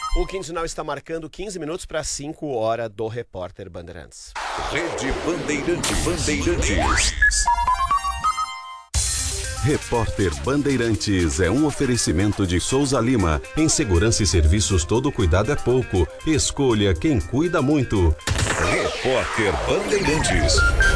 O quinzenal está marcando 15 minutos para 5 horas do Repórter Bandeirantes. Rede Bandeirantes. Repórter Bandeirantes é um oferecimento de Souza Lima. Em segurança e serviços, todo cuidado é pouco. Escolha quem cuida muito. Repórter Bandeirantes.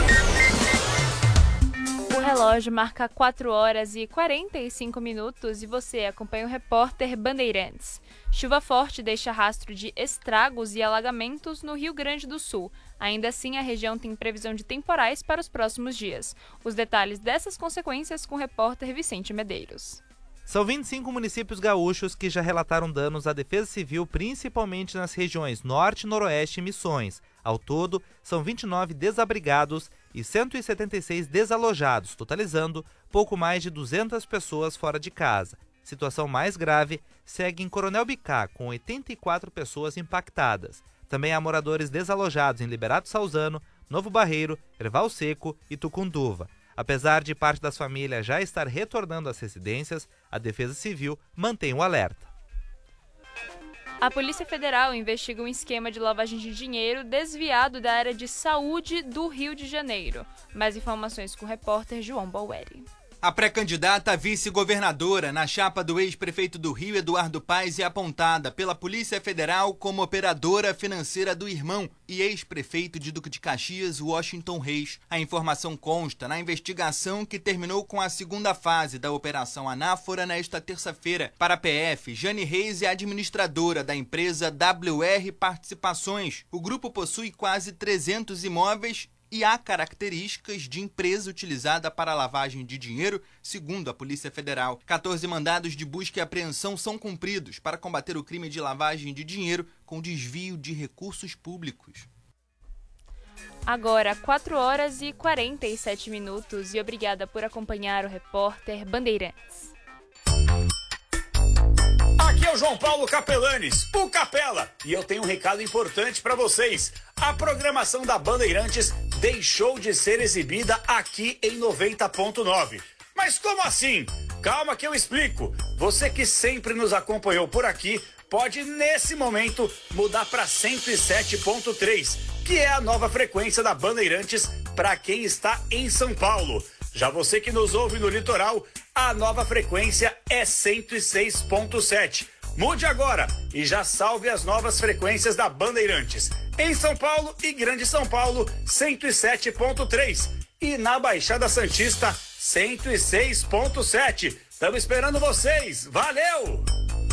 O relógio marca 4 horas e 45 minutos e você acompanha o Repórter Bandeirantes. Chuva forte deixa rastro de estragos e alagamentos no Rio Grande do Sul. Ainda assim, a região tem previsão de temporais para os próximos dias. Os detalhes dessas consequências com o repórter Vicente Medeiros. São 25 municípios gaúchos que já relataram danos à Defesa Civil, principalmente nas regiões Norte, Noroeste e Missões. Ao todo, são 29 desabrigados e 176 desalojados, totalizando pouco mais de 200 pessoas fora de casa. Situação mais grave segue em Coronel Bicá, com 84 pessoas impactadas. Também há moradores desalojados em Liberato Salzano, Novo Barreiro, Erval Seco e Tucunduva. Apesar de parte das famílias já estar retornando às residências, a Defesa Civil mantém o alerta. A Polícia Federal investiga um esquema de lavagem de dinheiro desviado da área de saúde do Rio de Janeiro. Mais informações com o repórter João Baueri. A pré-candidata a vice-governadora na chapa do ex-prefeito do Rio, Eduardo Paes, é apontada pela Polícia Federal como operadora financeira do irmão e ex-prefeito de Duque de Caxias, Washington Reis. A informação consta na investigação que terminou com a segunda fase da Operação Anáfora nesta terça-feira. Para a PF, Jane Reis é administradora da empresa WR Participações. O grupo possui quase 300 imóveis e há características de empresa utilizada para lavagem de dinheiro, segundo a Polícia Federal. 14 mandados de busca e apreensão são cumpridos para combater o crime de lavagem de dinheiro com desvio de recursos públicos. Agora, 4 horas e 47 minutos e obrigada por acompanhar o Repórter Bandeirantes. Aqui é o João Paulo Capelanes, o Capela, e eu tenho um recado importante para vocês. A programação da Bandeirantes deixou de ser exibida aqui em 90.9. Mas como assim? Calma que eu explico. Você que sempre nos acompanhou por aqui pode, nesse momento, mudar para 107.3, que é a nova frequência da Bandeirantes para quem está em São Paulo. Já você que nos ouve no litoral, a nova frequência é 106.7. Mude agora e já salve as novas frequências da Bandeirantes. Em São Paulo e Grande São Paulo, 107.3. E na Baixada Santista, 106.7. Estamos esperando vocês. Valeu!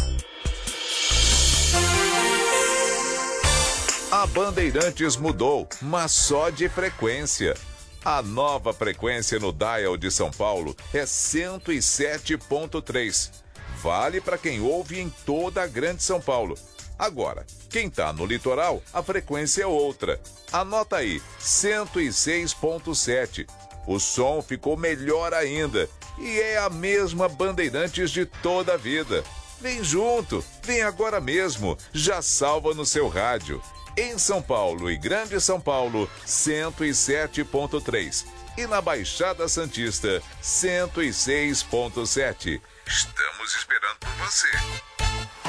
A Bandeirantes mudou, mas só de frequência. A nova frequência no dial de São Paulo é 107.3. Vale para quem ouve em toda a Grande São Paulo. Agora, quem está no litoral, a frequência é outra. Anota aí, 106.7. O som ficou melhor ainda e é a mesma Bandeirantes de toda a vida. Vem junto, vem agora mesmo, já salva no seu rádio. Em São Paulo e Grande São Paulo, 107.3. E na Baixada Santista, 106.7. Estamos esperando por você.